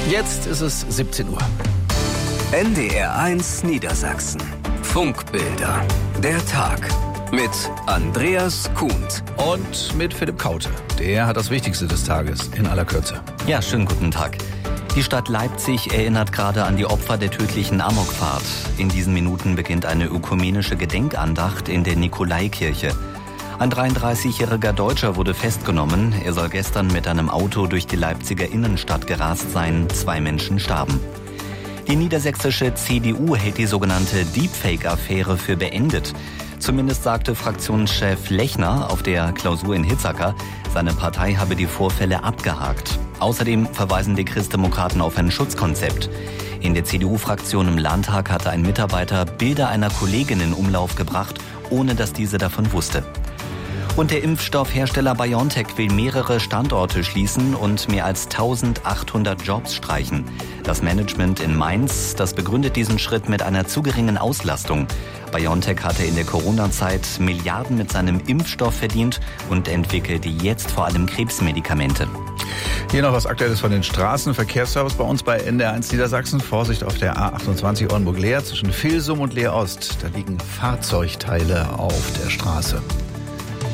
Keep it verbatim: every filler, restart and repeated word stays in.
Jetzt ist es siebzehn Uhr. N D R eins Niedersachsen. Funkbilder. Der Tag. Mit Andreas Kuhnt. Und mit Philipp Kaute. Der hat das Wichtigste des Tages in aller Kürze. Ja, schönen guten Tag. Die Stadt Leipzig erinnert gerade an die Opfer der tödlichen Amokfahrt. In diesen Minuten beginnt eine ökumenische Gedenkandacht in der Nikolaikirche. Ein dreiunddreißigjähriger Deutscher wurde festgenommen. Er soll gestern mit einem Auto durch die Leipziger Innenstadt gerast sein. Zwei Menschen starben. Die niedersächsische C D U hält die sogenannte Deepfake-Affäre für beendet. Zumindest sagte Fraktionschef Lechner auf der Klausur in Hitzacker, seine Partei habe die Vorfälle abgehakt. Außerdem verweisen die Christdemokraten auf ein Schutzkonzept. In der C D U-Fraktion im Landtag hatte ein Mitarbeiter Bilder einer Kollegin in Umlauf gebracht, ohne dass diese davon wusste. Und der Impfstoffhersteller BioNTech will mehrere Standorte schließen und mehr als eintausendachthundert Jobs streichen. Das Management in Mainz, das begründet diesen Schritt mit einer zu geringen Auslastung. BioNTech hatte in der Corona-Zeit Milliarden mit seinem Impfstoff verdient und entwickelte jetzt vor allem Krebsmedikamente. Hier noch was Aktuelles von den Straßenverkehrsservice bei uns bei N D R eins Niedersachsen. Vorsicht auf der A achtundzwanzig Oldenburg-Leer zwischen Vilsum und Leer Ost. Da liegen Fahrzeugteile auf der Straße.